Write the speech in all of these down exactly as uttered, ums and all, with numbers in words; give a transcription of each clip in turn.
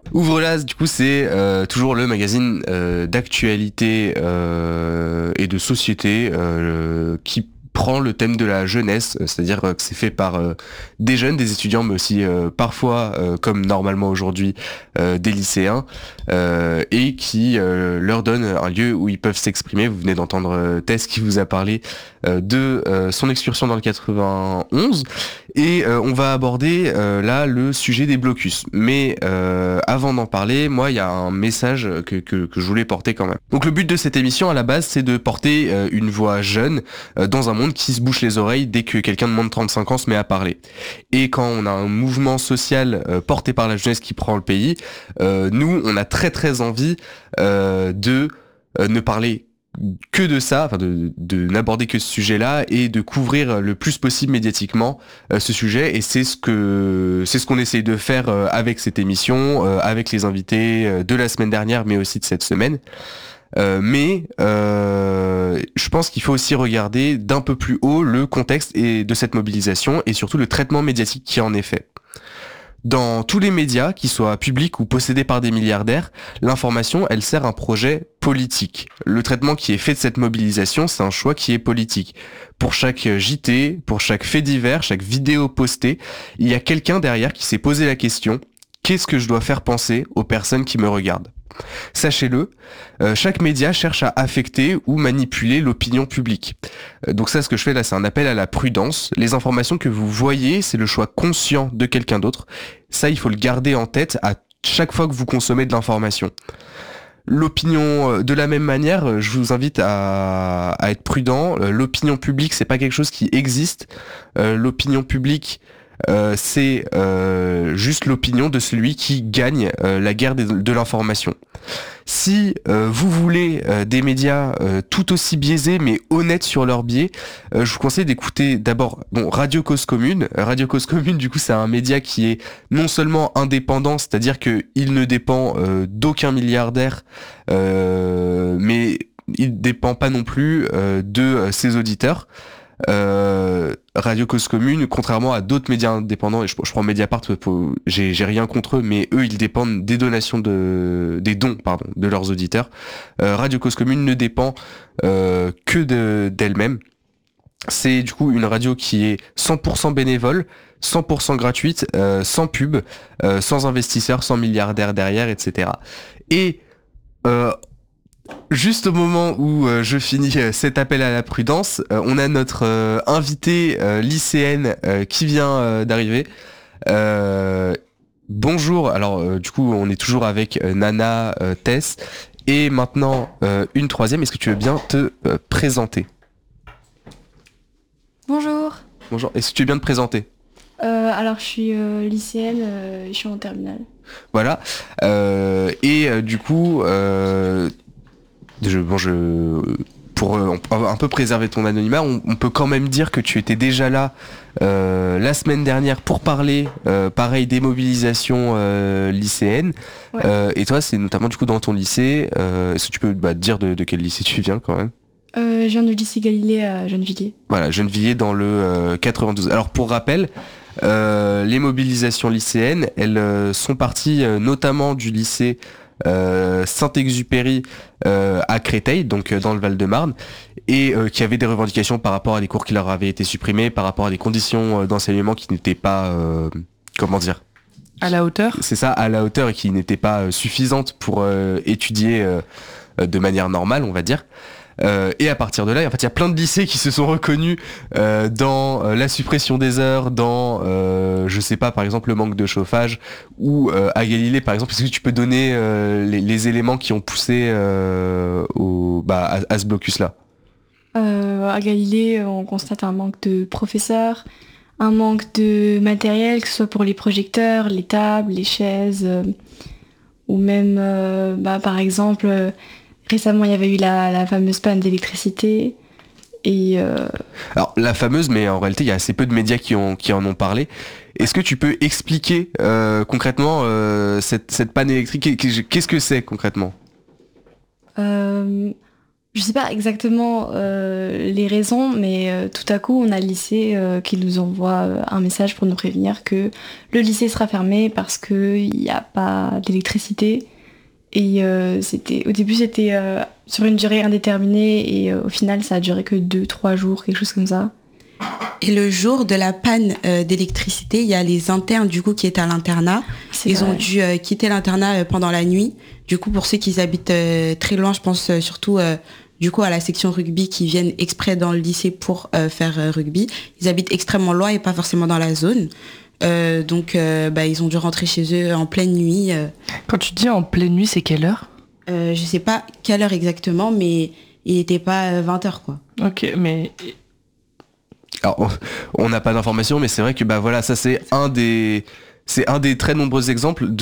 Ouvre-la, du coup, c'est euh, toujours le magazine euh, d'actualité euh, et de société euh, qui prend le thème de la jeunesse, c'est-à-dire que c'est fait par euh, des jeunes, des étudiants, mais aussi euh, parfois, euh, comme normalement aujourd'hui, euh, des lycéens, euh, et qui euh, leur donne un lieu où ils peuvent s'exprimer. Vous venez d'entendre euh, Tess qui vous a parlé euh, de euh, son excursion dans le quatre-vingt-onze, et euh, on va aborder euh, là le sujet des blocus. Mais euh, avant d'en parler, moi, il y a un message que, que, que je voulais porter quand même. Donc le but de cette émission, à la base, c'est de porter euh, une voix jeune euh, dans un monde qui se bouche les oreilles dès que quelqu'un de moins de trente-cinq ans se met à parler. Et quand on a un mouvement social euh, porté par la jeunesse qui prend le pays, euh, nous, on a très très envie euh, de euh, ne parler que de ça, enfin de, de n'aborder que ce sujet-là et de couvrir le plus possible médiatiquement euh, ce sujet. Et c'est ce que c'est ce qu'on essaye de faire euh, avec cette émission, euh, avec les invités euh, de la semaine dernière, mais aussi de cette semaine. Euh, mais euh, je pense qu'il faut aussi regarder d'un peu plus haut le contexte et de cette mobilisation et surtout le traitement médiatique qui en est fait. Dans tous les médias, qu'ils soient publics ou possédés par des milliardaires, l'information, elle sert un projet politique. Le traitement qui est fait de cette mobilisation, c'est un choix qui est politique. Pour chaque J T, pour chaque fait divers, chaque vidéo postée, il y a quelqu'un derrière qui s'est posé la question: qu'est-ce que je dois faire penser aux personnes qui me regardent ? Sachez-le, euh, chaque média cherche à affecter ou manipuler l'opinion publique. Euh, donc ça, ce que je fais là, c'est un appel à la prudence. Les informations que vous voyez, c'est le choix conscient de quelqu'un d'autre. Ça, il faut le garder en tête à chaque fois que vous consommez de l'information. L'opinion, de la même manière, je vous invite à, à être prudent. L'opinion publique, c'est pas quelque chose qui existe. Euh, l'opinion publique, Euh, c'est euh, juste l'opinion de celui qui gagne euh, la guerre de, de l'information. Si euh, vous voulez euh, des médias euh, tout aussi biaisés mais honnêtes sur leur biais, euh, je vous conseille d'écouter d'abord bon, Radio Cause Commune. Radio Cause Commune, du coup, c'est un média qui est non seulement indépendant, c'est-à-dire qu'il ne dépend euh, d'aucun milliardaire, euh, mais il dépend pas non plus euh, de euh, ses auditeurs. Euh, Radio Cause Commune, contrairement à d'autres médias indépendants, et je, je prends Mediapart, pour, j'ai, j'ai rien contre eux, mais eux, ils dépendent des donations de, des dons, pardon, de leurs auditeurs. Euh, Radio Cause Commune ne dépend euh, que de, d'elle-même. C'est du coup une radio qui est cent pour cent bénévole, cent pour cent gratuite, euh, sans pub, euh, sans investisseurs, sans milliardaires derrière, et cetera. Et euh, juste au moment où euh, je finis euh, cet appel à la prudence, euh, on a notre euh, invitée euh, lycéenne euh, qui vient euh, d'arriver. Euh, bonjour, alors euh, du coup on est toujours avec euh, Nana, euh, Tess, et maintenant euh, une troisième. Est-ce que tu veux bien te euh, présenter ? Bonjour. Bonjour, est-ce que tu veux bien te présenter ? Euh, alors je suis euh, lycéenne, euh, je suis en terminale. Voilà, euh, et euh, du coup... Euh, Je, bon, je, pour euh, un peu préserver ton anonymat, on, on peut quand même dire que tu étais déjà là euh, la semaine dernière pour parler, euh, pareil, des mobilisations euh, lycéennes. Ouais. Euh, et toi, c'est notamment du coup dans ton lycée. Euh, est-ce que tu peux bah, dire de, de quel lycée tu viens quand même ? Euh, je viens du lycée Galilée à Gennevilliers. Voilà, Gennevilliers dans le euh, quatre-vingt-douze. Alors pour rappel, euh, les mobilisations lycéennes, elles euh, sont parties euh, notamment du lycée Euh, Saint-Exupéry euh, à Créteil, donc euh, dans le Val-de-Marne, et euh, qui avait des revendications par rapport à des cours qui leur avaient été supprimés, par rapport à des conditions euh, d'enseignement qui n'étaient pas, euh, comment dire, à la hauteur. C'est ça, à la hauteur, et qui n'étaient pas euh, suffisantes pour euh, étudier euh, de manière normale, on va dire. Euh, et à partir de là, en fait, il y a plein de lycées qui se sont reconnus euh, dans euh, la suppression des heures, dans, euh, je sais pas, par exemple, le manque de chauffage, ou euh, à Galilée, par exemple, est-ce que tu peux donner euh, les, les éléments qui ont poussé euh, au, bah, à, à ce blocus-là ? Euh, à Galilée, on constate un manque de professeurs, un manque de matériel, que ce soit pour les projecteurs, les tables, les chaises, euh, ou même, euh, bah, par exemple... Euh, récemment, il y avait eu la, la fameuse panne d'électricité. Et euh... Alors, la fameuse, mais en réalité, il y a assez peu de médias qui, ont, qui en ont parlé. Est-ce que tu peux expliquer euh, concrètement euh, cette, cette panne électrique ? Qu'est-ce que c'est concrètement ? euh, Je sais pas exactement euh, les raisons, mais euh, tout à coup, on a le lycée euh, qui nous envoie euh, un message pour nous prévenir que le lycée sera fermé parce qu'il n'y a pas d'électricité. Et euh, c'était, au début, c'était euh, sur une durée indéterminée et euh, au final, ça a duré que deux, trois jours, quelque chose comme ça. Et le jour de la panne euh, d'électricité, il y a les internes du coup qui étaient à l'internat. C'est Ils vrai. ont dû euh, quitter l'internat euh, pendant la nuit. Du coup, pour ceux qui habitent euh, très loin, je pense euh, surtout euh, du coup à la section rugby qui viennent exprès dans le lycée pour euh, faire euh, rugby. Ils habitent extrêmement loin et pas forcément dans la zone. Euh, donc, euh, bah, ils ont dû rentrer chez eux en pleine nuit. Euh, Quand tu dis en pleine nuit, c'est quelle heure? euh, je sais pas quelle heure exactement, mais il était pas euh, vingt heures quoi. Ok, mais Alors, on n'a pas d'informations, mais c'est vrai que bah voilà, ça c'est un des, c'est un des très nombreux exemples de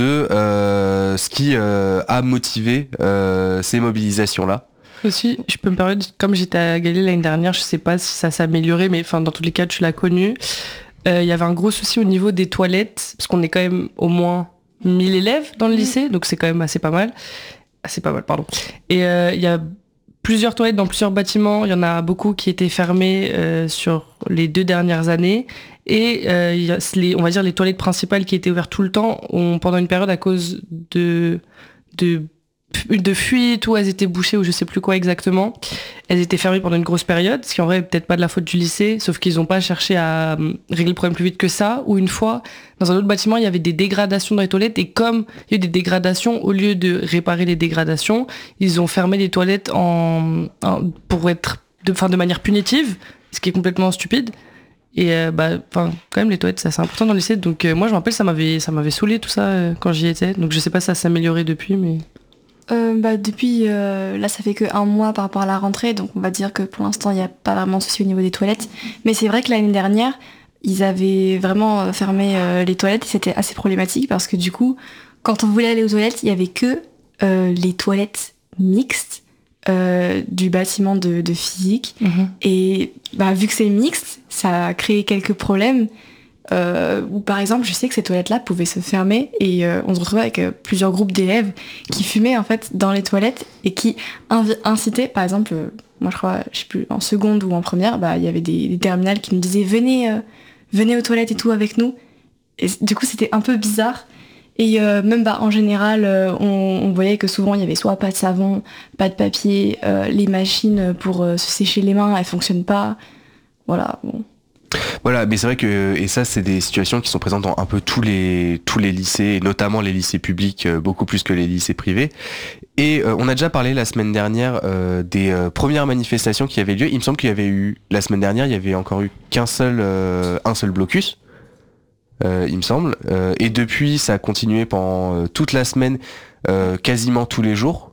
euh, ce qui euh, a motivé euh, ces mobilisations-là. aussi, je peux me permettre, comme j'étais à Galilée l'année dernière, je sais pas si ça s'est amélioré, mais enfin dans tous les cas, tu l'as connu. Euh, Il y avait un gros souci au niveau des toilettes, parce qu'on est quand même au moins mille élèves dans le lycée, donc c'est quand même assez pas mal. Assez pas mal, pardon. Et euh, il y a plusieurs toilettes dans plusieurs bâtiments. Il y en a beaucoup qui étaient fermées euh, sur les deux dernières années. Et euh, il y a les, on va dire les toilettes principales qui étaient ouvertes tout le temps ont, pendant une période à cause de, de, de fuite ou elles étaient bouchées ou je sais plus quoi exactement. Elles étaient fermées pendant une grosse période, ce qui en vrai est peut-être pas de la faute du lycée, sauf qu'ils n'ont pas cherché à euh, régler le problème plus vite que ça. Ou une fois, dans un autre bâtiment, il y avait des dégradations dans les toilettes et comme il y a eu des dégradations, au lieu de réparer les dégradations, ils ont fermé les toilettes en, en pour être de, enfin, de manière punitive, ce qui est complètement stupide. Et euh, bah, enfin, quand même les toilettes, c'est assez important dans le lycée. Donc euh, moi, je me rappelle, ça m'avait, ça m'avait saoulé tout ça euh, quand j'y étais. Donc je sais pas si ça s'est amélioré depuis, mais Euh, bah, depuis, euh, là, ça fait que un mois par rapport à la rentrée, donc on va dire que pour l'instant, il n'y a pas vraiment de souci au niveau des toilettes. Mais c'est vrai que l'année dernière, ils avaient vraiment euh, fermé euh, les toilettes et c'était assez problématique parce que du coup, quand on voulait aller aux toilettes, il y avait que euh, les toilettes mixtes euh, du bâtiment de, de physique. mm-hmm. Et bah, vu que c'est mixte, ça a créé quelques problèmes. Euh, où par exemple, je sais que ces toilettes-là pouvaient se fermer et euh, on se retrouvait avec euh, plusieurs groupes d'élèves qui fumaient en fait dans les toilettes et qui invi- incitaient, par exemple, euh, moi je crois, je sais plus, en seconde ou en première, bah il y avait des, des terminales qui nous disaient venez, euh, venez aux toilettes et tout avec nous. Et du coup, c'était un peu bizarre. Et euh, même bah, en général, euh, on, on voyait que souvent il y avait soit pas de savon, pas de papier, euh, les machines pour euh, se sécher les mains, elles fonctionnent pas. Voilà. Bon. Voilà, mais c'est vrai que et ça c'est des situations qui sont présentes dans un peu tous les tous les lycées, et notamment les lycées publics, euh, beaucoup plus que les lycées privés. Et euh, on a déjà parlé la semaine dernière euh, des euh, premières manifestations qui avaient lieu. Il me semble qu'il y avait eu la semaine dernière, il y avait encore eu qu'un seul euh, un seul blocus. Euh, il me semble. Euh, et depuis, ça a continué pendant euh, toute la semaine, euh, quasiment tous les jours.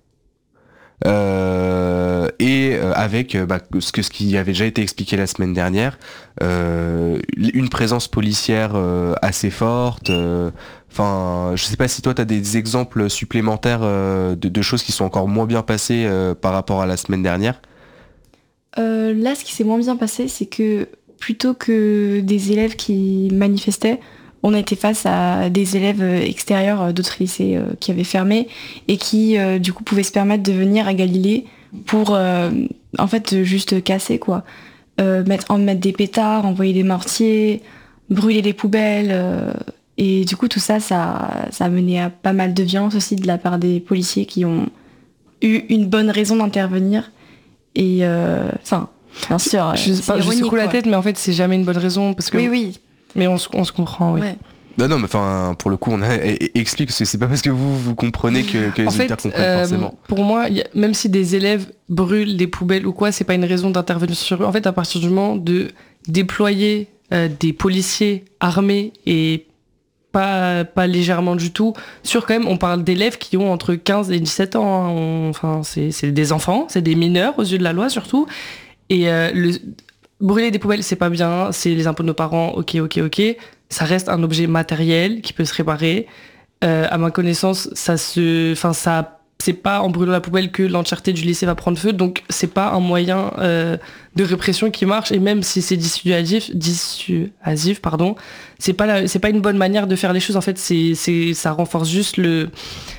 Euh, et euh, avec euh, bah, ce, que, ce qui avait déjà été expliqué la semaine dernière, euh, une présence policière euh, assez forte. Enfin, euh, je sais pas si toi tu as des exemples supplémentaires euh, de, de choses qui sont encore moins bien passées euh, par rapport à la semaine dernière. Euh, là, ce qui s'est moins bien passé, c'est que plutôt que des élèves qui manifestaient, on a été face à des élèves extérieurs d'autres lycées euh, qui avaient fermé et qui, euh, du coup, pouvaient se permettre de venir à Galilée pour, euh, en fait, juste casser, quoi. Euh, mettre, en mettre des pétards, envoyer des mortiers, brûler des poubelles. Euh, et du coup, tout ça, ça, ça a mené à pas mal de violence aussi de la part des policiers qui ont eu une bonne raison d'intervenir. Et, enfin, euh, bien sûr, je sais pas, je secoue la tête, mais en fait, c'est jamais une bonne raison parce que. Oui, oui. Mais on, on se comprend, oui. Ouais. Non, non, mais enfin, pour le coup, on a, explique, parce que c'est pas parce que vous, vous comprenez que, que les auditeurs comprennent euh, forcément. Pour moi, y a, même si des élèves brûlent des poubelles ou quoi, c'est pas une raison d'intervenir sur eux. En fait, à partir du moment de déployer euh, des policiers armés et pas, pas légèrement du tout, sur quand même, on parle d'élèves qui ont entre quinze et dix-sept ans. Hein, on, enfin, c'est, c'est des enfants, c'est des mineurs aux yeux de la loi surtout. Et euh, le, brûler des poubelles, c'est pas bien, c'est les impôts de nos parents, ok, ok, ok. Ça reste un objet matériel qui peut se réparer. Euh, à ma connaissance, ça se, enfin ça, c'est pas en brûlant la poubelle que l'entièreté du lycée va prendre feu. Donc c'est pas un moyen euh, de répression qui marche. Et même si c'est dissuasif, dissuasif, pardon, c'est pas la, c'est pas une bonne manière de faire les choses. En fait, c'est, c'est, ça renforce juste le,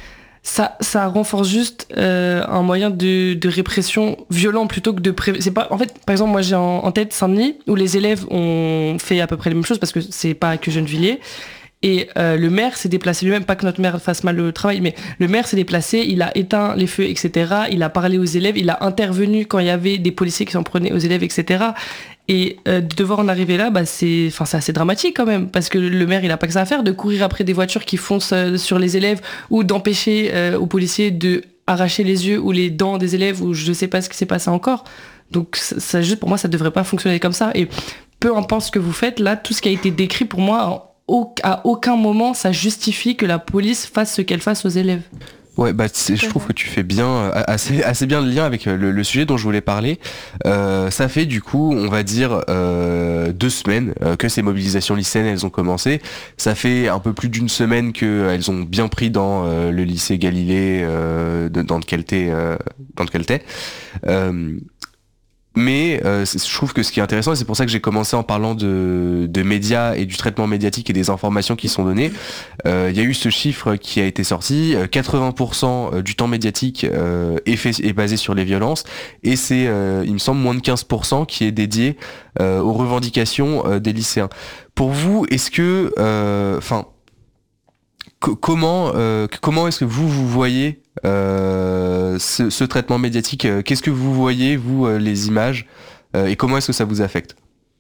ça, ça renforce juste euh, un moyen de, de répression violent plutôt que de pré... c'est pas en fait par exemple moi j'ai en, en tête Saint-Denis où les élèves ont fait à peu près les mêmes choses parce que c'est pas que Gennevilliers et euh, le maire s'est déplacé lui-même, pas que notre maire fasse mal le travail, mais le maire s'est déplacé, il a éteint les feux, et cetera. Il a parlé aux élèves, il a intervenu quand il y avait des policiers qui s'en prenaient aux élèves, et cetera. Et euh, de devoir en arriver là, bah c'est, enfin c'est assez dramatique quand même, parce que le maire il a pas que ça à faire de courir après des voitures qui foncent euh, sur les élèves ou d'empêcher euh, aux policiers de arracher les yeux ou les dents des élèves ou je sais pas ce qui s'est passé encore. Donc ça, ça juste pour moi ça devrait pas fonctionner comme ça. Et peu importe ce que vous faites là, tout ce qui a été décrit pour moi à aucun moment ça justifie que la police fasse ce qu'elle fasse aux élèves. Ouais, bah c'est, je trouve que tu fais bien, assez, assez bien le lien avec le, le sujet dont je voulais parler. Euh, ça fait du coup, on va dire, euh, deux semaines euh, que ces mobilisations lycéennes, elles ont commencé. Ça fait un peu plus d'une semaine qu'elles ont bien pris dans euh, le lycée Galilée, euh, de, dans lequel t'es. Euh, dans lequel t'es. Euh, Mais euh, je trouve que ce qui est intéressant, et c'est pour ça que j'ai commencé en parlant de, de médias et du traitement médiatique et des informations qui sont données, il euh, y a eu ce chiffre qui a été sorti, quatre-vingts pour cent du temps médiatique euh, est, fait, est basé sur les violences, et c'est, euh, il me semble, moins de quinze pour cent qui est dédié euh, aux revendications euh, des lycéens. Pour vous, est-ce que... Enfin... Euh, Comment, euh, comment est-ce que vous, vous voyez euh, ce, ce traitement médiatique? Qu'est-ce que vous voyez, vous, euh, les images, euh, et comment est-ce que ça vous affecte?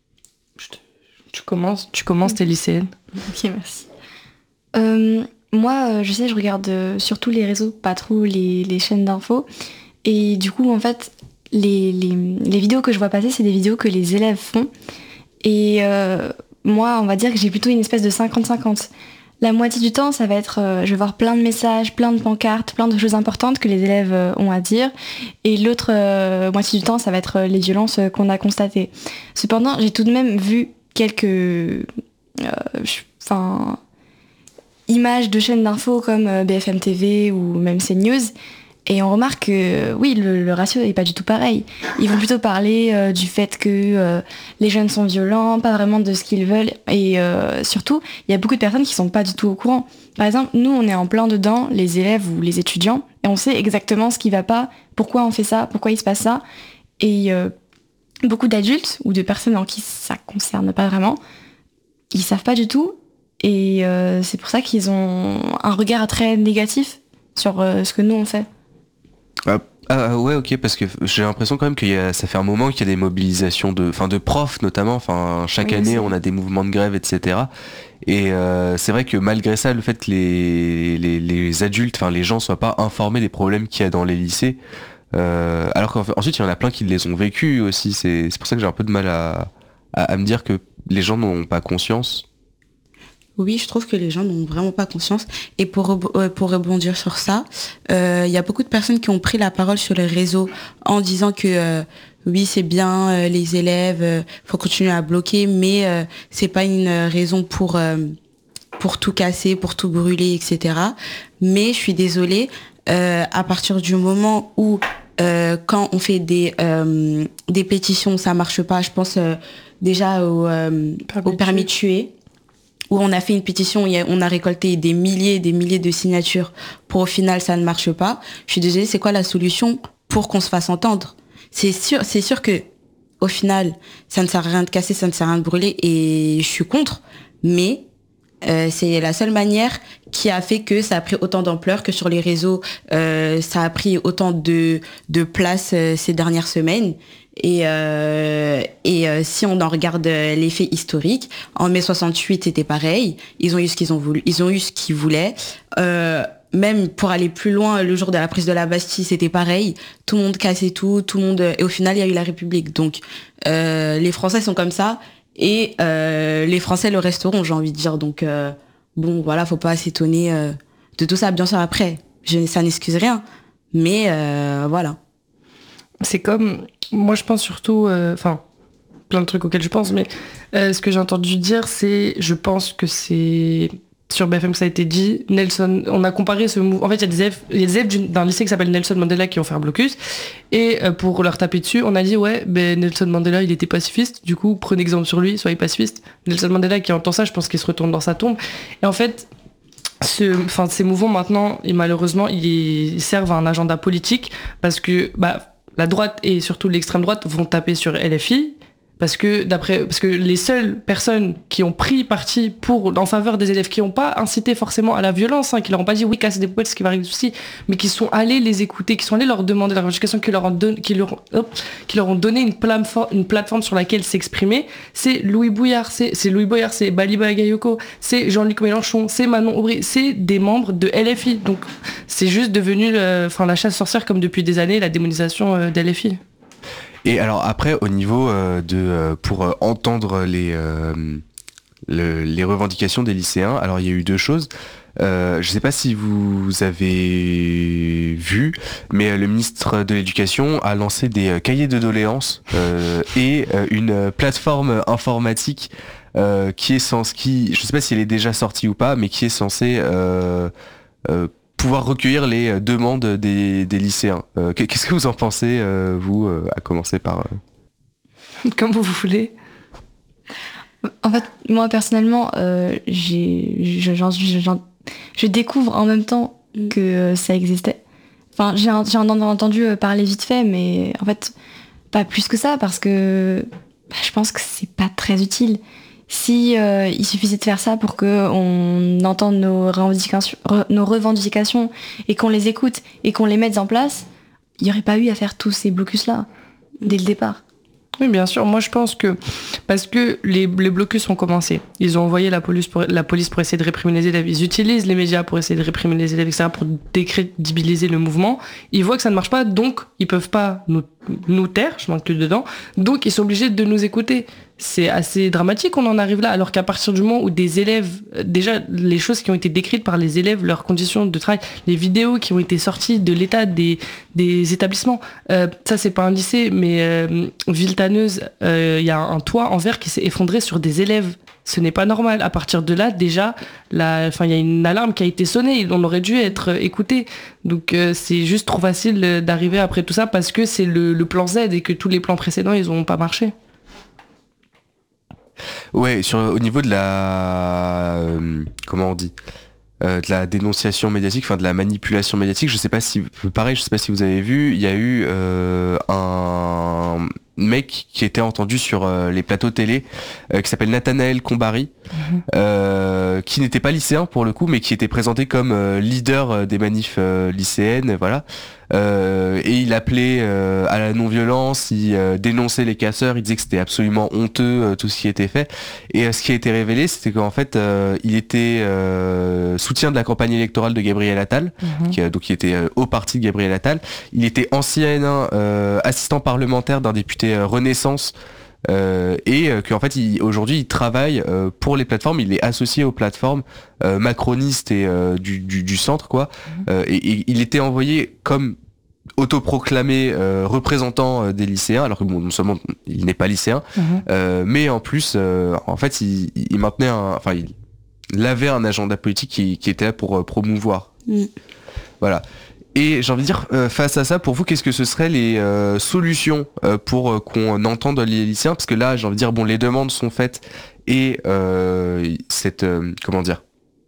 Tu commences, tu commences tes lycéennes. Ok, merci. Euh, moi, je sais, je regarde surtout les réseaux, pas trop les, les chaînes d'infos. Et du coup, en fait, les, les, les vidéos que je vois passer, c'est des vidéos que les élèves font. Et euh, moi, on va dire que j'ai plutôt une espèce de cinquante cinquante. La moitié du temps, ça va être, euh, je vais voir plein de messages, plein de pancartes, plein de choses importantes que les élèves euh, ont à dire. Et l'autre euh, moitié du temps, ça va être euh, les violences euh, qu'on a constatées. Cependant, j'ai tout de même vu quelques euh, images de chaînes d'infos comme euh, B F M T V ou même CNews. Et on remarque que oui, le, le ratio n'est pas du tout pareil. Ils vont plutôt parler euh, du fait que euh, les jeunes sont violents, pas vraiment de ce qu'ils veulent. Et euh, surtout, il y a beaucoup de personnes qui sont pas du tout au courant. Par exemple, nous, on est en plein dedans, les élèves ou les étudiants, et on sait exactement ce qui va pas, pourquoi on fait ça, pourquoi il se passe ça. Et euh, beaucoup d'adultes ou de personnes en qui ça concerne pas vraiment, ils savent pas du tout. Et euh, c'est pour ça qu'ils ont un regard très négatif sur euh, ce que nous on fait. Ah, ah ouais, ok, parce que j'ai l'impression quand même que ça fait un moment qu'il y a des mobilisations de, enfin de profs notamment, enfin chaque oui, année c'est... on a des mouvements de grève, et cetera. Et euh, c'est vrai que malgré ça, le fait que les, les, les adultes, enfin les gens soient pas informés des problèmes qu'il y a dans les lycées, euh, alors qu'ensuite il y en a plein qui les ont vécus aussi, c'est, c'est pour ça que j'ai un peu de mal à, à, à me dire que les gens n'ont pas conscience. Oui, je trouve que les gens n'ont vraiment pas conscience. Et pour, re- pour rebondir sur ça, il euh, y a beaucoup de personnes qui ont pris la parole sur les réseaux en disant que euh, oui, c'est bien, euh, les élèves, euh, faut continuer à bloquer, mais euh, c'est pas une raison pour euh, pour tout casser, pour tout brûler, et cetera. Mais je suis désolée, euh, à partir du moment où euh, quand on fait des euh, des pétitions, ça marche pas. Je pense euh, déjà au, euh, au permis de tuer. Où on a fait une pétition, on a récolté des milliers et des milliers de signatures pour au final ça ne marche pas. Je suis désolée, c'est quoi la solution pour qu'on se fasse entendre? C'est sûr, c'est sûr que au final, ça ne sert à rien de casser, ça ne sert à rien de brûler et je suis contre, mais euh, c'est la seule manière qui a fait que ça a pris autant d'ampleur, que sur les réseaux, euh, ça a pris autant de, de place euh, ces dernières semaines. Et, euh, et euh, si on en regarde les faits historiques, en mai soixante-huit c'était pareil, ils ont eu ce qu'ils ont voulu, ils ont eu ce qu'ils voulaient. Euh, même pour aller plus loin, le jour de la prise de la Bastille, c'était pareil. Tout le monde cassait tout, tout le monde. Et au final, il y a eu la République. Donc, euh, les Français sont comme ça, et euh, les Français le resteront, j'ai envie de dire. Donc, euh, bon, voilà, faut pas s'étonner euh, de tout ça. Bien sûr, après, je, ça n'excuse rien, mais euh, voilà. C'est comme, moi je pense surtout, enfin, euh, plein de trucs auxquels je pense, mais euh, ce que j'ai entendu dire, c'est, je pense que c'est, sur B F M que ça a été dit, Nelson, on a comparé ce mouvement, en fait il y a des élèves, il y a des élèves d'un lycée qui s'appelle Nelson Mandela qui ont fait un blocus, et euh, pour leur taper dessus, on a dit ouais, ben Nelson Mandela il était pacifiste, du coup prenez exemple sur lui, soyez pacifiste. Nelson Mandela qui entend ça, je pense qu'il se retourne dans sa tombe, et en fait, ce, enfin, ces mouvements maintenant, et malheureusement, ils servent à un agenda politique parce que bah, la droite et surtout l'extrême droite vont taper sur L F I. Parce que d'après, parce que les seules personnes qui ont pris parti pour, en faveur des élèves, qui n'ont pas incité forcément à la violence, hein, qui leur ont pas dit oui, cassez des poubelles, ce qui va arriver aussi, mais qui sont allés les écouter, qui sont allés leur demander la revendication, qui leur ont donné, qui leur, hop, qui leur ont donné une plateforme, une plateforme sur laquelle s'exprimer, c'est Louis Bouillard, c'est, c'est Louis Bouillard, c'est Baliba Bagayoko, c'est Jean-Luc Mélenchon, c'est Manon Aubry, c'est des membres de L F I. Donc c'est juste devenu, le, enfin, la chasse sorcière comme depuis des années, la démonisation euh, d'L F I. Et alors après, au niveau euh, de euh, pour euh, entendre les euh, le, les revendications des lycéens, alors il y a eu deux choses. Euh, je ne sais pas si vous avez vu, mais le ministre de l'Éducation a lancé des euh, cahiers de doléances euh, et euh, une plateforme informatique euh, qui est censée, qui, je ne sais pas si elle est déjà sortie ou pas, mais qui est censée euh, euh, pouvoir recueillir les demandes des, des lycéens. Euh, qu'est-ce que vous en pensez, euh, vous, euh, à commencer par... Euh... Comme vous voulez. En fait, moi, personnellement, euh, j'ai, je, j'en, j'en, je découvre en même temps que ça existait. Enfin, j'ai, j'ai entendu parler vite fait, mais en fait, pas plus que ça, parce que bah, je pense que c'est pas très utile. Si euh, il suffisait de faire ça pour qu'on entende nos revendications, re, nos revendications et qu'on les écoute et qu'on les mette en place, il n'y aurait pas eu à faire tous ces blocus-là dès le départ. Oui, bien sûr. Moi, je pense que parce que les, les blocus ont commencé, ils ont envoyé la police, pour, la police pour essayer de réprimer les élèves. Ils utilisent les médias pour essayer de réprimer les élèves, et cetera, pour décrédibiliser le mouvement. Ils voient que ça ne marche pas, donc ils peuvent pas nous, nous taire. Je m'inclus dedans. Donc ils sont obligés de nous écouter. C'est assez dramatique qu'on en arrive là, alors qu'à partir du moment où des élèves, déjà les choses qui ont été décrites par les élèves, leurs conditions de travail, les vidéos qui ont été sorties de l'état des, des établissements, euh, ça c'est pas un lycée, mais euh, Villetaneuse, il euh, y a un toit en verre qui s'est effondré sur des élèves. Ce n'est pas normal. À partir de là, déjà, il y a une alarme qui a été sonnée, on aurait dû être écouté. Donc euh, c'est juste trop facile d'arriver après tout ça parce que c'est le, le plan Z et que tous les plans précédents, ils n'ont pas marché. Ouais, sur, au niveau de la... Euh, comment on dit euh, de la dénonciation médiatique, enfin de la manipulation médiatique, je sais pas si... Pareil, je sais pas si vous avez vu, il y a eu euh, un mec qui était entendu sur euh, les plateaux télé, euh, qui s'appelle Nathanaël Combary, mmh. euh, qui n'était pas lycéen pour le coup, mais qui était présenté comme euh, leader des manifs euh, lycéennes, voilà. Euh, et il appelait euh, à la non-violence, il euh, dénonçait les casseurs, il disait que c'était absolument honteux euh, tout ce qui était fait. Et euh, ce qui a été révélé, c'était qu'en fait, euh, il était euh, soutien de la campagne électorale de Gabriel Attal, mmh. qui, euh, donc il était euh, au parti de Gabriel Attal. Il était ancien euh, assistant parlementaire d'un député euh, Renaissance. Euh, et euh, qu'en fait il, aujourd'hui il travaille euh, pour les plateformes, il est associé aux plateformes euh, macronistes et euh, du, du, du centre quoi, mmh. euh, et, et il était envoyé comme autoproclamé euh, représentant euh, des lycéens, alors que bon, non seulement il n'est pas lycéen, mmh. euh, mais en plus euh, en fait il, il maintenait un, enfin il, il avait un agenda politique qui, qui était là pour euh, promouvoir. Mmh. Voilà. Et j'ai envie de dire, euh, face à ça, pour vous, qu'est-ce que ce seraient les euh, solutions euh, pour euh, qu'on entende les lycéens ? Parce que là, j'ai envie de dire, bon, les demandes sont faites et euh, cette, euh, comment dire,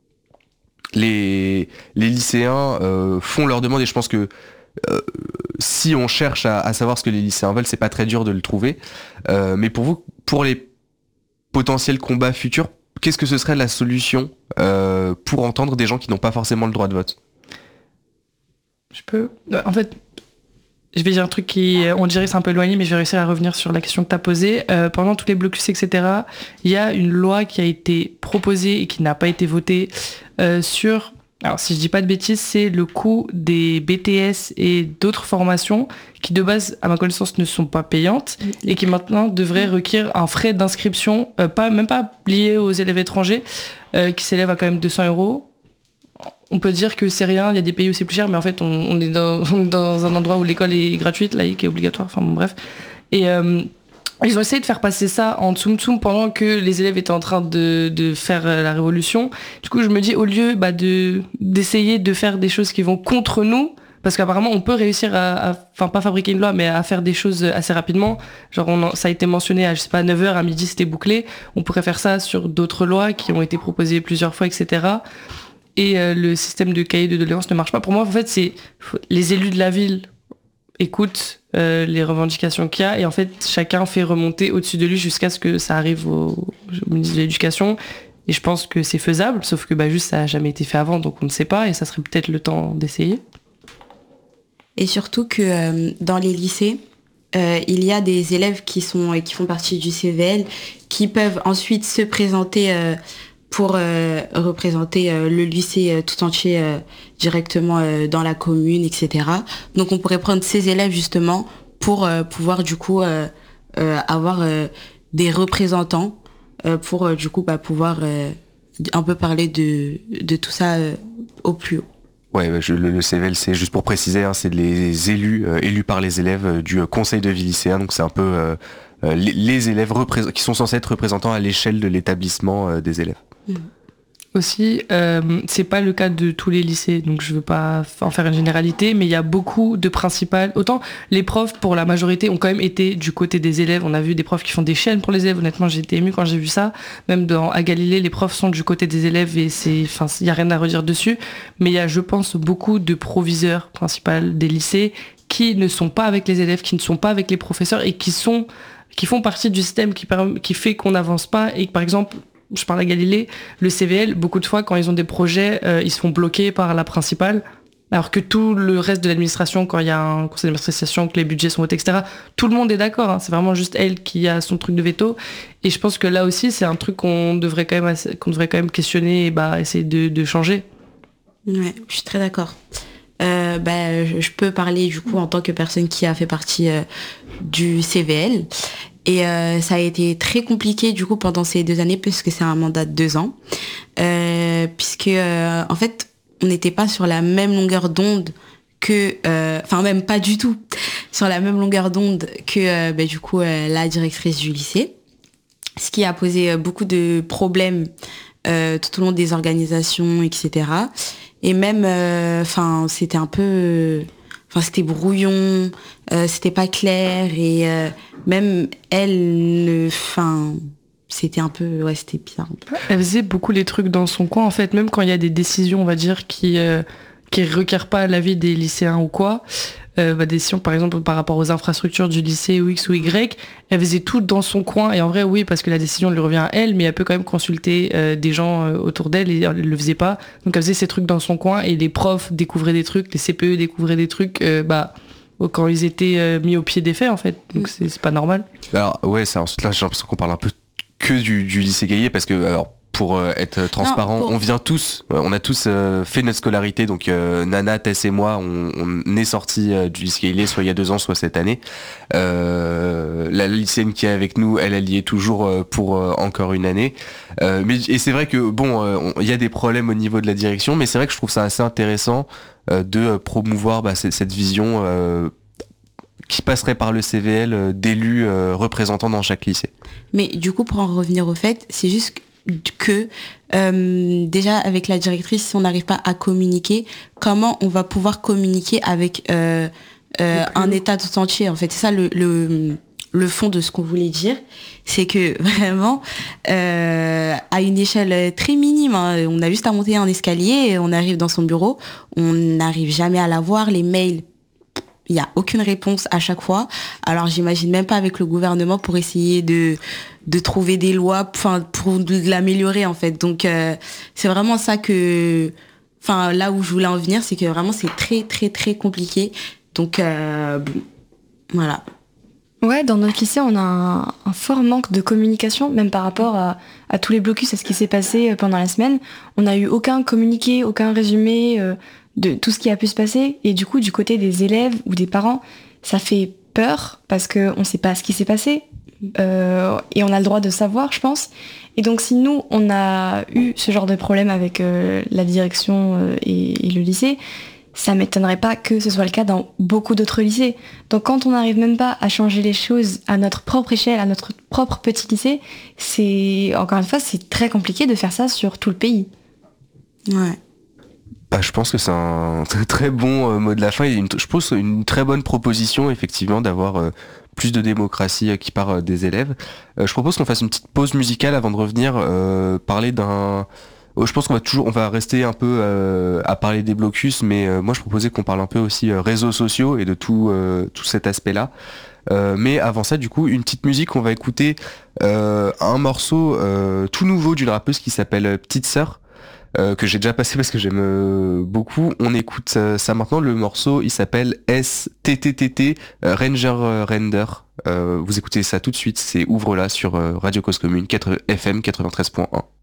les, les lycéens euh, font leurs demandes et je pense que euh, si on cherche à, à savoir ce que les lycéens veulent, c'est pas très dur de le trouver. Euh, mais pour vous, pour les potentiels combats futurs, qu'est-ce que ce serait la solution euh, pour entendre des gens qui n'ont pas forcément le droit de vote ? Je peux. En fait, je vais dire un truc qui, on dirait, c'est un peu éloigné, mais je vais réussir à revenir sur la question que tu as posée. Euh, pendant tous les blocus, et cetera, il y a une loi qui a été proposée et qui n'a pas été votée euh, sur... Alors, si je dis pas de bêtises, c'est le coût des B T S et d'autres formations qui, de base, à ma connaissance, ne sont pas payantes et qui maintenant devraient requérir un frais d'inscription, euh, pas, même pas lié aux élèves étrangers, euh, qui s'élève à quand même deux cents euros. On peut dire que c'est rien, il y a des pays où c'est plus cher, mais en fait, on, on est dans, dans un endroit où l'école est gratuite, laïque et obligatoire, enfin bon, bref. Et euh, ils ont essayé de faire passer ça en tsum tsum pendant que les élèves étaient en train de, de faire la révolution. Du coup, je me dis, au lieu bah, de, d'essayer de faire des choses qui vont contre nous, parce qu'apparemment, on peut réussir à, enfin pas fabriquer une loi, mais à faire des choses assez rapidement. Genre, on, ça a été mentionné à, je sais pas, neuf heures, à midi, c'était bouclé. On pourrait faire ça sur d'autres lois qui ont été proposées plusieurs fois, et cetera. et euh, le système de cahier de doléances ne marche pas. Pour moi, en fait, c'est les élus de la ville écoutent euh, les revendications qu'il y a et en fait, chacun fait remonter au-dessus de lui jusqu'à ce que ça arrive au, au ministre de l'Éducation. Et je pense que c'est faisable, sauf que bah, juste ça n'a jamais été fait avant, donc on ne sait pas et ça serait peut-être le temps d'essayer. Et surtout que euh, dans les lycées, euh, il y a des élèves qui, sont, qui font partie du C V L qui peuvent ensuite se présenter euh, pour euh, représenter euh, le lycée euh, tout entier euh, directement euh, dans la commune, et cetera. Donc on pourrait prendre ces élèves justement pour euh, pouvoir du coup euh, euh, avoir euh, des représentants euh, pour euh, du coup bah, pouvoir euh, un peu parler de, de tout ça euh, au plus haut. Ouais, je, le, le C V L, c'est juste pour préciser, hein, c'est les élus, euh, élus par les élèves euh, du euh, conseil de vie lycéen, donc c'est un peu euh, euh, les, les élèves représ- qui sont censés être représentants à l'échelle de l'établissement euh, des élèves. Mmh. Aussi, euh, c'est pas le cas de tous les lycées, donc je veux pas en faire une généralité, mais il y a beaucoup de principales. Autant les profs, pour la majorité, ont quand même été du côté des élèves. On a vu des profs qui font des chaînes pour les élèves. Honnêtement, j'ai été émue quand j'ai vu ça. Même dans, à Galilée, les profs sont du côté des élèves et c'est, enfin, il y a rien à redire dessus. Mais il y a, je pense, beaucoup de proviseurs principaux des lycées qui ne sont pas avec les élèves, qui ne sont pas avec les professeurs et qui sont, qui font partie du système qui, qui fait qu'on n'avance pas et que, par exemple, je parle à Galilée, le C V L, beaucoup de fois, quand ils ont des projets, euh, ils se font bloquer par la principale, alors que tout le reste de l'administration, quand il y a un conseil d'administration, que les budgets sont votés, et cetera, tout le monde est d'accord, hein, c'est vraiment juste elle qui a son truc de veto, et je pense que là aussi, c'est un truc qu'on devrait quand même, qu'on devrait quand même questionner et bah, essayer de, de changer. Ouais, je suis très d'accord. Euh, bah, je, je peux parler du coup en tant que personne qui a fait partie euh, du C V L. Et euh, ça a été très compliqué du coup pendant ces deux années puisque c'est un mandat de deux ans. Euh, puisque euh, en fait, on n'était pas sur la même longueur d'onde que, enfin euh, même pas du tout, sur la même longueur d'onde que euh, bah, du coup euh, la directrice du lycée. Ce qui a posé beaucoup de problèmes euh, tout au long des organisations, et cetera. Et même, enfin, euh, c'était un peu... Enfin, c'était brouillon, euh, c'était pas clair et euh, même elle, enfin, c'était un peu, ouais, c'était bizarre. Elle faisait beaucoup les trucs dans son coin, en fait, même quand il y a des décisions, on va dire, qui euh, qui requièrent pas l'avis des lycéens ou quoi. Euh, bah, des décisions, par exemple, par rapport aux infrastructures du lycée ou X ou Y, elle faisait tout dans son coin. Et en vrai, oui, parce que la décision lui revient à elle, mais elle peut quand même consulter euh, des gens euh, autour d'elle et elle le faisait pas. Donc elle faisait ses trucs dans son coin et les profs découvraient des trucs, les C P E découvraient des trucs, euh, bah, quand ils étaient euh, mis au pied des faits, en fait. Donc mm. c'est, c'est pas normal. Alors, ouais, c'est ensuite là, j'ai l'impression qu'on parle un peu que du, du lycée Gaillet parce que, alors, pour euh, être transparent, non, pour... on vient tous, euh, on a tous euh, fait notre scolarité, donc euh, Nana, Tess et moi, on, on est sortis euh, du lycée Gaillet, soit il y a deux ans, soit cette année. Euh, la lycéenne qui est avec nous, elle, elle y est toujours euh, pour euh, encore une année. Euh, mais, et c'est vrai que, bon, il euh, y a des problèmes au niveau de la direction, mais c'est vrai que je trouve ça assez intéressant euh, de euh, promouvoir bah, cette, cette vision euh, qui passerait par le C V L euh, d'élus euh, représentants dans chaque lycée. Mais du coup, pour en revenir au fait, c'est juste que que euh, déjà avec la directrice, si on n'arrive pas à communiquer, comment on va pouvoir communiquer avec euh, euh, un État tout entier, en fait. C'est ça le, le, le fond de ce qu'on voulait dire, c'est que vraiment, euh, à une échelle très minime, hein, on a juste à monter un escalier, on arrive dans son bureau, on n'arrive jamais à la voir, les mails, il n'y a aucune réponse à chaque fois. Alors j'imagine même pas avec le gouvernement pour essayer de de trouver des lois, enfin pour l'améliorer en fait. Donc euh, c'est vraiment ça que, enfin là où je voulais en venir, c'est que vraiment c'est très très très compliqué. Donc euh, voilà. Ouais, dans notre lycée, on a un, un fort manque de communication, même par rapport à, à tous les blocus, à ce qui s'est passé pendant la semaine. On n'a eu aucun communiqué, aucun résumé euh, de tout ce qui a pu se passer. Et du coup, du côté des élèves ou des parents, ça fait peur parce qu'on ne sait pas ce qui s'est passé. Euh, et on a le droit de savoir, je pense. Et donc, si nous, on a eu ce genre de problème avec euh, la direction euh, et, et le lycée, ça m'étonnerait pas que ce soit le cas dans beaucoup d'autres lycées. Donc quand on n'arrive même pas à changer les choses à notre propre échelle, à notre propre petit lycée, c'est, encore une fois, c'est très compliqué de faire ça sur tout le pays. Ouais. Bah, je pense que c'est un très, très bon euh, mot de la fin. Il y a une, je pense une très bonne proposition, effectivement, d'avoir euh, plus de démocratie euh, qui part euh, des élèves. Euh, je propose qu'on fasse une petite pause musicale avant de revenir euh, parler d'un... je pense qu'on va toujours, on va rester un peu euh, à parler des blocus, mais euh, moi je proposais qu'on parle un peu aussi euh, réseaux sociaux et de tout, euh, tout cet aspect-là. Euh, mais avant ça, du coup, une petite musique, on va écouter euh, un morceau euh, tout nouveau d'une rappeuse qui s'appelle Petite Sœur, euh, que j'ai déjà passé parce que j'aime euh, beaucoup. On écoute euh, ça maintenant. Le morceau, il s'appelle S T T T T euh, Ranger euh, Render. Euh, vous écoutez ça tout de suite. C'est Ouvre-la sur euh, Radio Cause Commune quatre F M quatre-vingt-treize point un.